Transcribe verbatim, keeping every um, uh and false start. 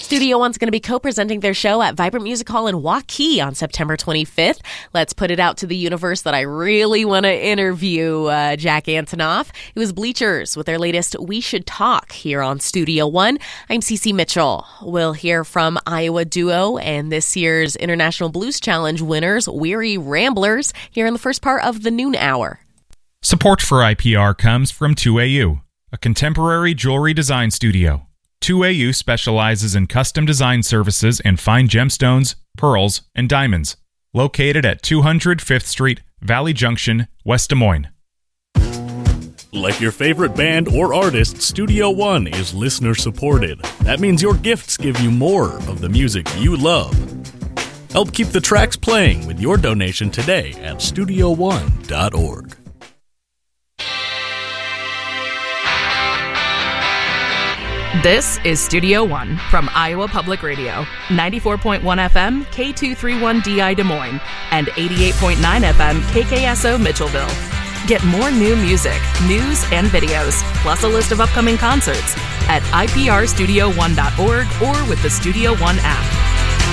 Studio One's going to be co-presenting their show at Vibrant Music Hall in Waukee on September twenty-fifth. Let's put it out to the universe that I really want to interview uh, Jack Antonoff. It was Bleachers with their latest We Should Talk here on Studio One. I'm Cece Mitchell. We'll hear from Iowa duo and this year's International Blues Challenge winners, Weary Ramblers, here in the first part of the noon hour. Support for I P R comes from two A U, a contemporary jewelry design studio. two A U specializes in custom design services and fine gemstones, pearls, and diamonds. Located at two hundred Fifth Street, Valley Junction, West Des Moines. Like your favorite band or artist, Studio One is listener supported. That means your gifts give you more of the music you love. Help keep the tracks playing with your donation today at studio one dot org. This is Studio One from Iowa Public Radio, ninety-four point one F M, K two thirty-one D I Des Moines, and eighty-eight point nine F M, K K S O Mitchellville. Get more new music, news, and videos, plus a list of upcoming concerts at I P R studio one dot org or with the Studio One app.